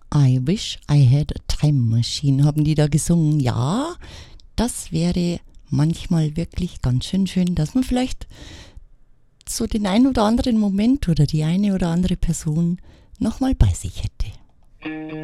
I wish I had a time machine, haben die da gesungen. Ja, das wäre manchmal wirklich ganz schön schön, dass man vielleicht so den ein oder anderen Moment oder die eine oder andere Person nochmal bei sich hätte.